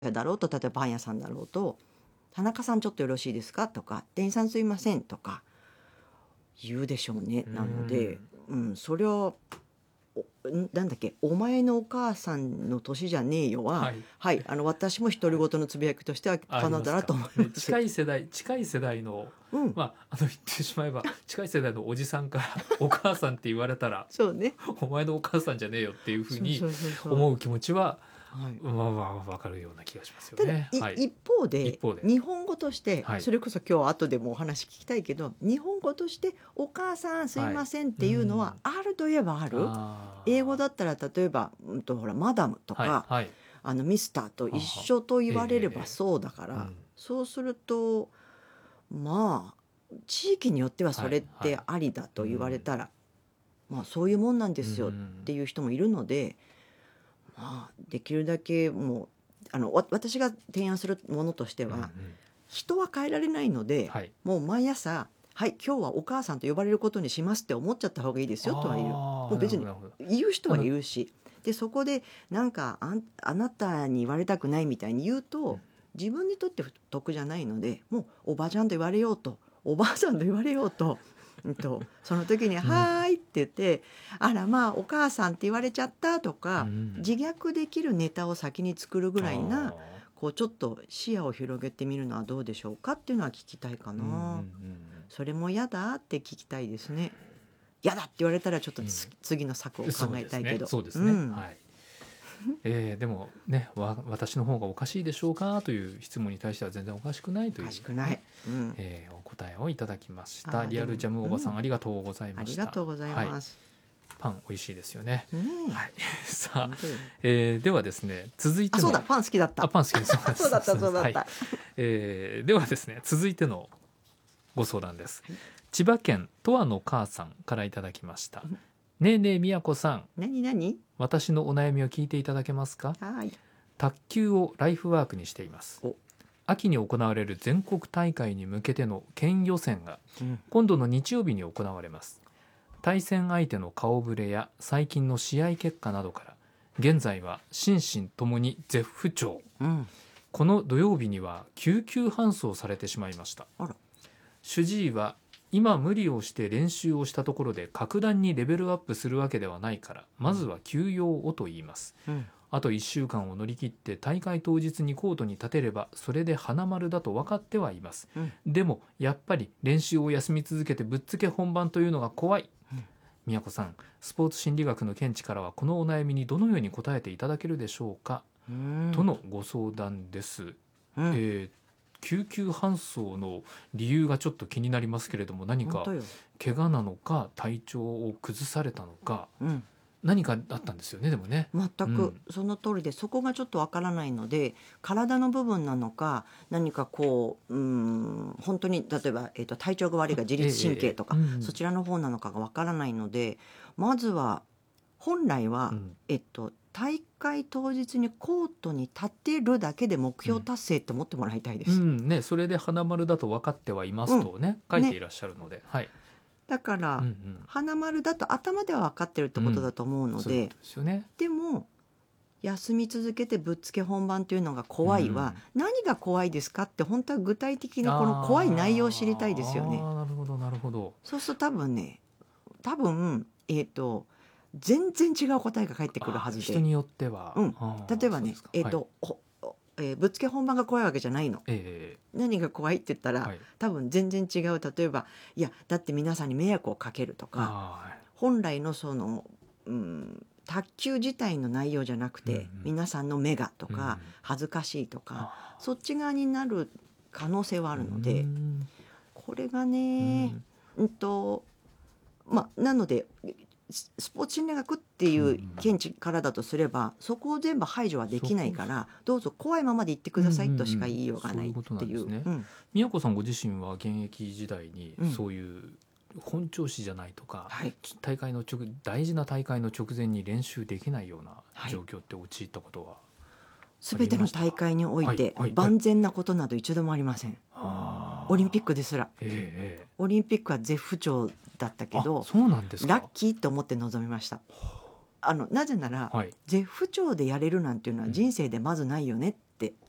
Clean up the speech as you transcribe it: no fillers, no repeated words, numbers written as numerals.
だろうと、例えばパン屋さんだろうと田中さんちょっとよろしいですかとか、店員さんすいませんとか言うでしょうね。なので、それはなんだっけ、お前のお母さんの年じゃねえよは、はい、私も独り言のつぶやきとしては可能だなと思います。 近い世代の、言ってしまえば近い世代のおじさんからお母さんって言われたらそうね、 お前のお母さんじゃねえよっていうふうにそう思う気持ちははい分かるような気がしますよただね。 一方で一方で日本語として、 はいそれこそ今日後でもお話聞きたいけど、日本語として「お母さんすいません」っていうのはあるといえばある。英語だったら例えば、ほらマダムとか、ミスターと一緒と言われればそうだから、そうするとまあ地域によってはそれってありだと言われたら、まあそういうもんなんですよっていう人もいるので、まあできるだけもう私が提案するものとしては、人は変えられないので、もう毎朝はい今日はお母さんと呼ばれることにしますって思っちゃった方がいいですよとは言う。もう別に言う人は言うし、でそこでなんかあなたに言われたくないみたいに言うと自分にとって得じゃないので、もうおばちゃんと言われようとおばあさんと言われようとその時に「はーい」って言って「あらまあお母さんって言われちゃった」とか、自虐できるネタを先に作るぐらいな、こうちょっと視野を広げてみるのはどうでしょうかっていうのは聞きたいかな。それも嫌だって聞きたいですね。嫌だって言われたらちょっと次の策を考えたいけど。 そうですね、はいでもね、私の方がおかしいでしょうかという質問に対しては全然おかしくないという、お答えをいただきました。リアルジャムおばさん、ありがとうございました。 ありがとうございます。 パン美味しいですよね。さあ、ではですね、続いてのそうだ、パン好きだった。 パン好きです。 そうだったそうだった。 ではですね、続いてのご相談です。千葉県とわの母さんからいただきました。ねえねえみやこさん、私のお悩みを聞いていただけますか。卓球をライフワークにしています。秋に行われる全国大会に向けての県予選が今度の日曜日に行われます。対戦相手の顔ぶれや最近の試合結果などから現在は心身ともに絶不調、この土曜日には救急搬送されてしまいました。主治医は今無理をして練習をしたところで格段にレベルアップするわけではないから、まずは休養をと言います。あと1週間を乗り切って大会当日にコートに立てればそれで花丸だと分かってはいます。でもやっぱり練習を休み続けてぶっつけ本番というのが怖い。宮子さん、スポーツ心理学の見地からはこのお悩みにどのように答えていただけるでしょうか、とのご相談です。救急搬送の理由がちょっと気になりますけれども、何か怪我なのか体調を崩されたのか、何かあったんですよね。でもね、 全くその通りで、そこがちょっとわからないので、体の部分なのか何かこう本当に例えば、体調が悪いが自律神経とか、そちらの方なのかがわからないので、まずは本来は、大会当日にコートに立てるだけで目標達成って思ってもらいたいです。 それで花丸だと分かってはいますとね、書いていらっしゃるので、 だから、花丸だと頭では分かってるってことだと思うので、でも休み続けてぶっつけ本番というのが怖いは、何が怖いですかって本当は具体的なこの怖い内容を知りたいですよね。 なるほどなるほど。 そうすると多分全然違う答えが返ってくるはずで、 人によっては、 例えばね、ぶっつけ本番が怖いわけじゃないの、何が怖いって言ったら、多分全然違う。例えばいやだって皆さんに迷惑をかけるとか、本来のその、卓球自体の内容じゃなくて、皆さんの目がとか、恥ずかしいとか、そっち側になる可能性はあるので、これがね、なのでスポーツ心理学っていう見地からだとすれば、そこを全部排除はできないから、どうぞ怖いままで言ってくださいとしか言いようがないっていう。 宮子さんご自身は現役時代にそういう本調子じゃないとか、大会の大事な大会の直前に練習できないような状況って陥ったことは、 全ての大会において万全なことなど一度もありません。オリンピックですら、オリンピックは絶不調だったけど、 そうなんですか。 ラッキーと思って臨みました。なぜなら、絶不調でやれるなんていうのは人生でまずないよねって